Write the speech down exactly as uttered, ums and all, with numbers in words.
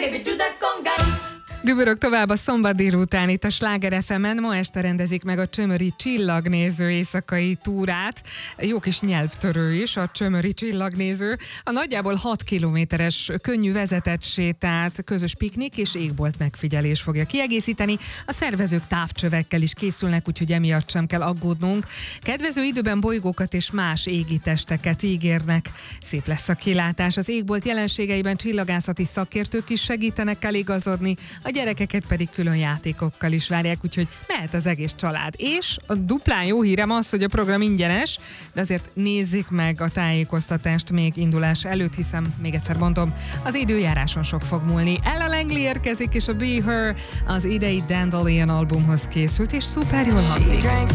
Dübörög tovább a szombat délután itt a Sláger ef emen. Ma este rendezik meg a Csömöri Csillagnéző éjszakai túrát. Jó kis nyelvtörő is a Csömöri Csillagnéző. A nagyjából hat kilométeres könnyű vezetett sétát, közös piknik és égbolt megfigyelés fogja kiegészíteni. A szervezők távcsövekkel is készülnek, úgyhogy emiatt sem kell aggódnunk. Kedvező időben bolygókat és más égi testeket ígérnek. Szép lesz a kilátás. Az égbolt jelenségeiben csillagászati szakértők is segítenek eligazodni. A gyerekeket pedig külön játékokkal is várják, úgyhogy mehet az egész család. És a duplán jó hírem az, hogy a program ingyenes, de azért nézzék meg a tájékoztatást még indulás előtt, hiszen még egyszer mondom, az időjáráson sok fog múlni. Ella Langley érkezik, és a Be Her az idei Dandelion albumhoz készült, és szuper jól hangzik.